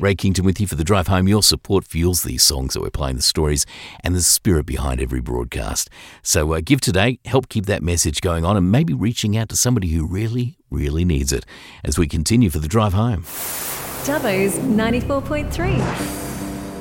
Ray Kington with you for the drive home. Your support fuels these songs that we're playing, the stories and the spirit behind every broadcast. So give today, help keep that message going on, and maybe reaching out to somebody who really, really needs it as we continue for the drive home. Dubbo's 94.3.